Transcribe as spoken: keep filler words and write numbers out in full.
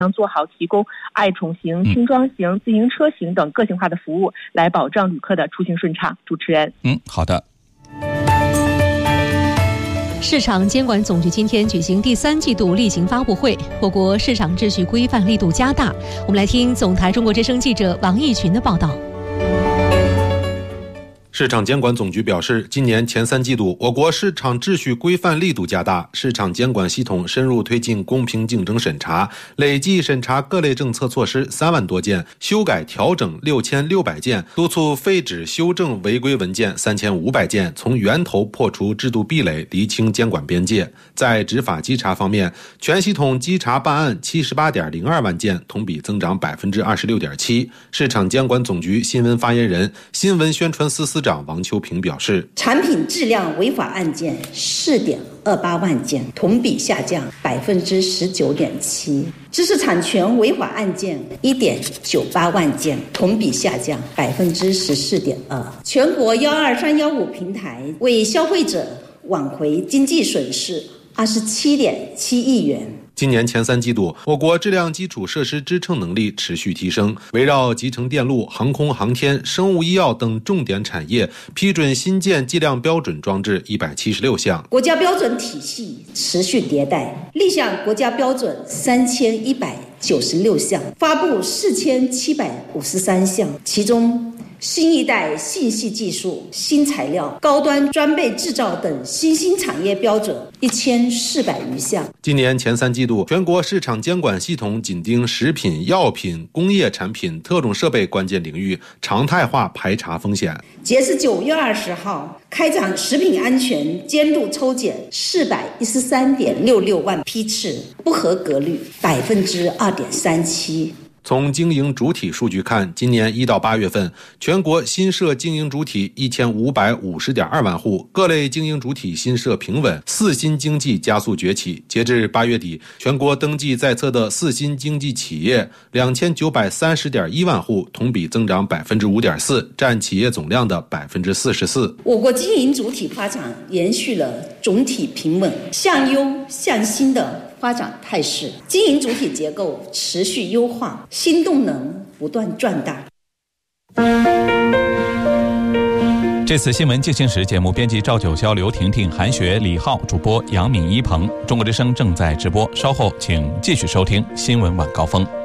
能做好提供爱宠型、轻装型、自行车型等个性化的服务，来保障旅客的出行顺畅。主持人， 嗯，好的。 市场监管总局今天举行第三季度例行发布会，我国市场秩序规范力度加大。我们来听总台中国之声记者王义群的报道。 市场监管总局表示，今年前三季度，我国市场秩序规范力度加大，市场监管系统深入推进公平竞争审查，累计审查各类政策措施三万多件，修改调整六千六百件，督促废止修正违规文件三千五百件，从源头破除制度壁垒，厘清监管边界。在执法稽查方面，全系统稽查办案七十八点零二万件，同比增长百分之二十六点七。市场监管总局新闻发言人、新闻宣传司司长王秋平表示， 产品质量违法案件四点二八万件，同比下降百分之十九点七；知识产权违法案件一点九八万件，同比下降百分之十四点二。全国幺二三幺五平台为消费者挽回经济损失二十七点七亿元。 今年前三季度，我国质量基础设施支撑能力持续提升，围绕集成电路、航空航天、生物医药等重点产业，批准新建计量标准装置一百七十六项。 国家标准体系持续迭代，立项国家标准三千一百九十六项，发布四千七百五十三项，其中新一代信息技术、新材料、高端装备制造等新兴产业标准一千四百余项。 今年前三季度，全国市场监管系统紧盯食品、药品、工业产品、特种设备关键领域，常态化排查风险。 截至九月二十号，开展食品安全监督抽检四百一十三点六六万批次，不合格率百分之二点三七。 从经营主体数据看，今年一到八月份，全国新设经营主体一千五百五十点二万户，各类经营主体新设平稳，四新经济加速崛起。截至八月底，全国登记在册的四新经济企业两千九百三十点一万户，同比增长百分之五点四，占企业总量的百分之四十四。 我国经营主体发展延续了总体平稳、向优向新的发展态势，经营主体结构持续优化，新动能不断壮大。 这次新闻进行时节目编辑赵九霄、刘婷婷、韩雪、李浩，主播杨敏、一鹏。中国之声正在直播，稍后请继续收听新闻晚高峰。